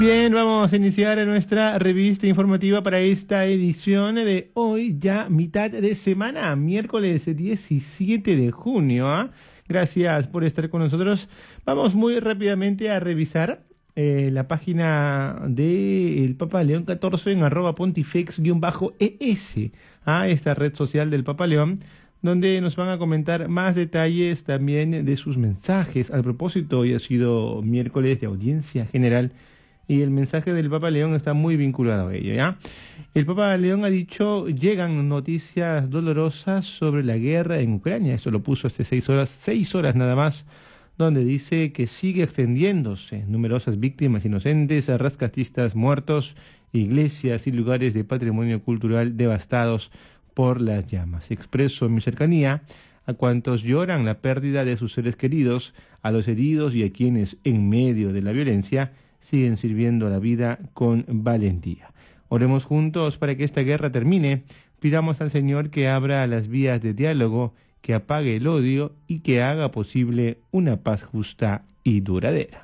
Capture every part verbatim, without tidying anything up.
Bien, vamos a iniciar nuestra revista informativa para esta edición de hoy, ya mitad de semana, miércoles diecisiete de junio. ¿eh? Gracias por estar con nosotros. Vamos muy rápidamente a revisar eh, la página del Papa León catorce en arroba pontifex-es, ¿ah? esta red social del Papa León, donde nos van a comentar más detalles también de sus mensajes. Al propósito, hoy ha sido miércoles de audiencia general y el mensaje del Papa León está muy vinculado a ello, ¿ya? El Papa León ha dicho, llegan noticias dolorosas sobre la guerra en Ucrania. Esto lo puso hace seis horas, seis horas nada más, donde dice que sigue extendiéndose. Numerosas víctimas inocentes, rescatistas muertos, iglesias y lugares de patrimonio cultural devastados por las llamas. Expreso mi cercanía a cuantos lloran la pérdida de sus seres queridos, a los heridos y a quienes, en medio de la violencia, siguen sirviendo a la vida con valentía. Oremos juntos para que esta guerra termine. Pidamos al Señor que abra las vías de diálogo, que apague el odio y que haga posible una paz justa y duradera.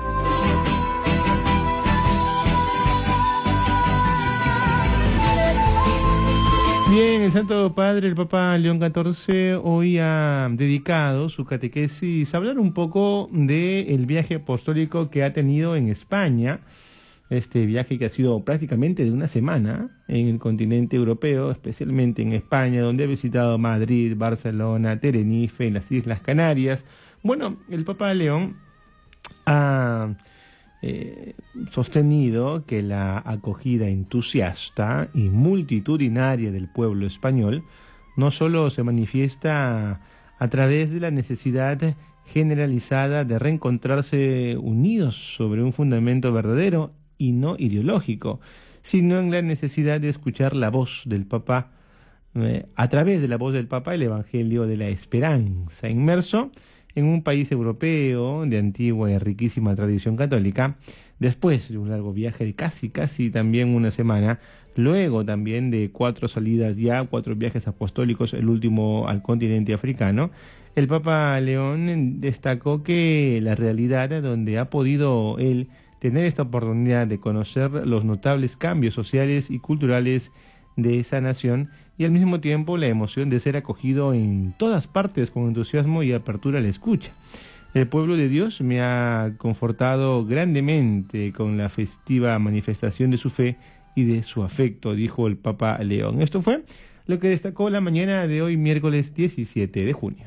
Bien, el Santo Padre, el Papa León catorce, hoy ha dedicado su catequesis a hablar un poco del viaje apostólico que ha tenido en España, este viaje que ha sido prácticamente de una semana en el continente europeo, especialmente en España, donde ha visitado Madrid, Barcelona, Tenerife, las Islas Canarias. Bueno, el Papa León ha Eh, sostenido que la acogida entusiasta y multitudinaria del pueblo español no solo se manifiesta a través de la necesidad generalizada de reencontrarse unidos sobre un fundamento verdadero y no ideológico, sino en la necesidad de escuchar la voz del Papa, eh, a través de la voz del Papa, el Evangelio de la Esperanza, inmerso en un país europeo de antigua y riquísima tradición católica, después de un largo viaje de casi, casi también una semana, luego también de cuatro salidas ya, cuatro viajes apostólicos, el último al continente africano, el Papa León destacó que la realidad donde ha podido él tener esta oportunidad de conocer los notables cambios sociales y culturales de esa nación y al mismo tiempo la emoción de ser acogido en todas partes con entusiasmo y apertura a la escucha. El pueblo de Dios me ha confortado grandemente con la festiva manifestación de su fe y de su afecto, dijo el Papa León. Esto fue lo que destacó la mañana de hoy, miércoles diecisiete de junio.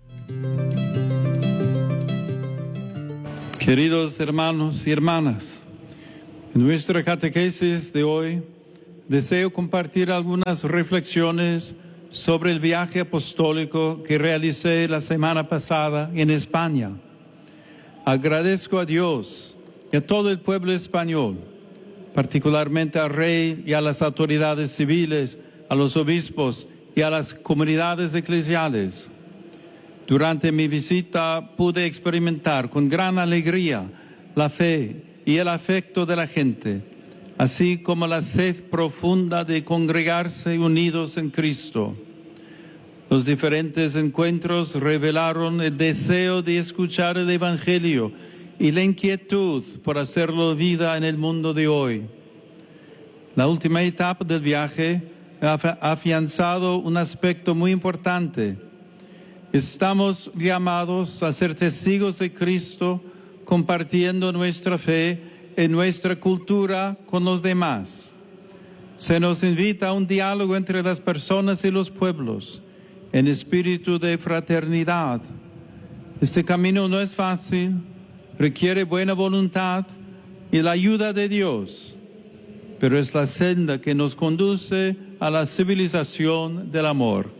Queridos hermanos y hermanas, en nuestra catequesis de hoy deseo compartir algunas reflexiones sobre el viaje apostólico que realicé la semana pasada en España. Agradezco a Dios y a todo el pueblo español, particularmente al rey y a las autoridades civiles, a los obispos y a las comunidades eclesiales. Durante mi visita pude experimentar con gran alegría la fe y el afecto de la gente, así como la sed profunda de congregarse unidos en Cristo. Los diferentes encuentros revelaron el deseo de escuchar el Evangelio y la inquietud por hacerlo vida en el mundo de hoy. La última etapa del viaje ha afianzado un aspecto muy importante. Estamos llamados a ser testigos de Cristo, compartiendo nuestra fe en nuestra cultura con los demás. Se nos invita a un diálogo entre las personas y los pueblos, en espíritu de fraternidad. Este camino no es fácil, requiere buena voluntad y la ayuda de Dios, pero es la senda que nos conduce a la civilización del amor.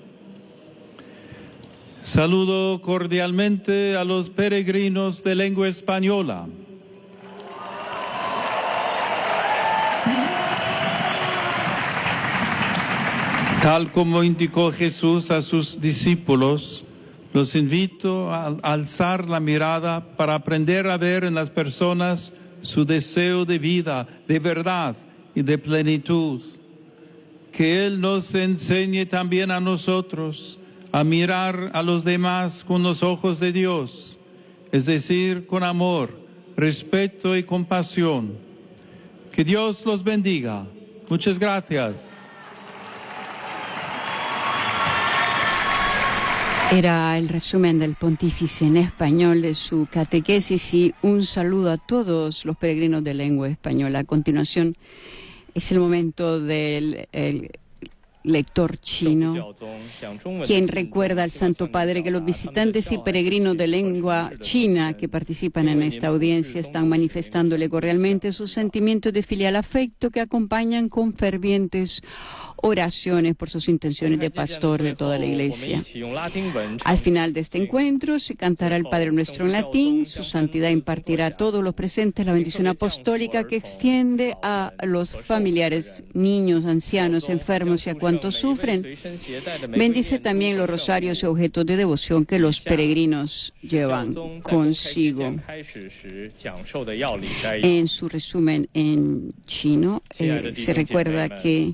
Saludo cordialmente a los peregrinos de lengua española. Tal como indicó Jesús a sus discípulos, los invito a alzar la mirada para aprender a ver en las personas su deseo de vida, de verdad y de plenitud. Que Él nos enseñe también a nosotros a mirar a los demás con los ojos de Dios, es decir, con amor, respeto y compasión, Que Dios los bendiga. Muchas gracias. Era el resumen del pontífice en español de su catequesis y un saludo a todos los peregrinos de lengua española. A continuación es el momento del el lector chino, quien recuerda al Santo Padre que los visitantes y peregrinos de lengua china que participan en esta audiencia están manifestándole cordialmente sus sentimientos de filial afecto que acompañan con fervientes oraciones por sus intenciones de pastor de toda la Iglesia. Al final de este encuentro se cantará el Padre Nuestro en latín. Su Santidad impartirá a todos los presentes la bendición apostólica que extiende a los familiares, niños, ancianos, enfermos y a cuantos sufren. Bendice también los rosarios y objetos de devoción que los peregrinos llevan consigo. En su resumen en chino, eh, se recuerda que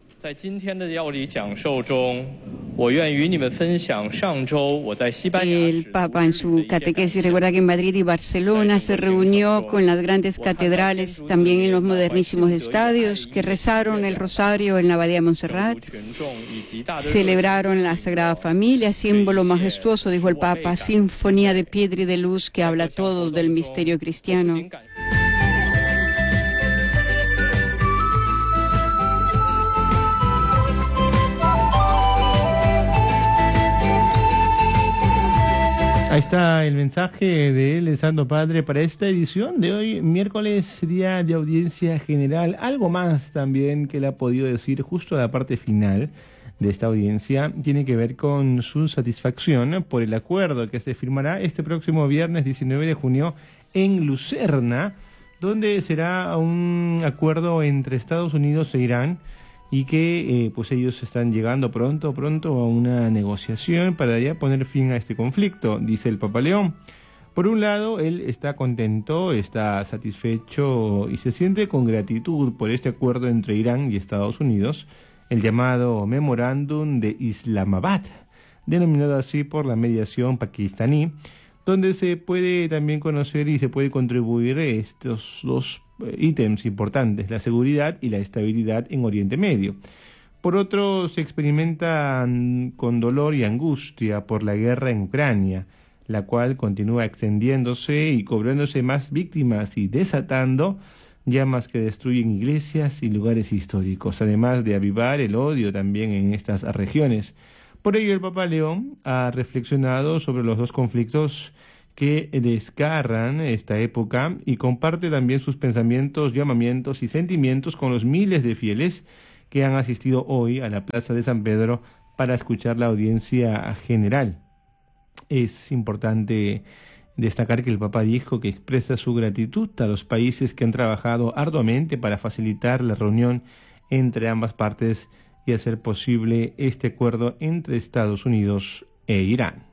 el Papa en su catequesis recuerda que en Madrid y Barcelona se reunió con las grandes catedrales, también en los modernísimos estadios, que rezaron el rosario en la Abadía de Montserrat, celebraron la Sagrada Familia, símbolo majestuoso, dijo el Papa, sinfonía de piedra y de luz que habla todo del misterio cristiano. Ahí está el mensaje de él, el Santo Padre, para esta edición de hoy, miércoles, día de audiencia general. Algo más también que él ha podido decir justo a la parte final de esta audiencia tiene que ver con su satisfacción por el acuerdo que se firmará este próximo viernes diecinueve de junio en Lucerna, donde será un acuerdo entre Estados Unidos e Irán, y que eh, pues ellos están llegando pronto, pronto a una negociación para ya poner fin a este conflicto, dice el Papa León. Por un lado, él está contento, está satisfecho y se siente con gratitud por este acuerdo entre Irán y Estados Unidos, el llamado Memorándum de Islamabad, denominado así por la mediación pakistaní, donde se puede también conocer y se puede contribuir estos dos ítems importantes, la seguridad y la estabilidad en Oriente Medio. Por otro, se experimentan con dolor y angustia por la guerra en Ucrania, la cual continúa extendiéndose y cobrándose más víctimas y desatando llamas que destruyen iglesias y lugares históricos, además de avivar el odio también en estas regiones. Por ello, el Papa León ha reflexionado sobre los dos conflictos que desgarran esta época y comparte también sus pensamientos, llamamientos y sentimientos con los miles de fieles que han asistido hoy a la Plaza de San Pedro para escuchar la audiencia general. Es importante destacar que el Papa dijo que expresa su gratitud a los países que han trabajado arduamente para facilitar la reunión entre ambas partes y hacer posible este acuerdo entre Estados Unidos e Irán.